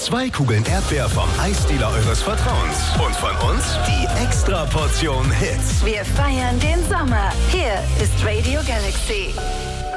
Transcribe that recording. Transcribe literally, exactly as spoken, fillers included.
Zwei Kugeln Erdbeer vom Eisdealer eures Vertrauens. Und von uns die extra Portion Hits. Wir feiern den Sommer. Hier ist Radio Galaxy.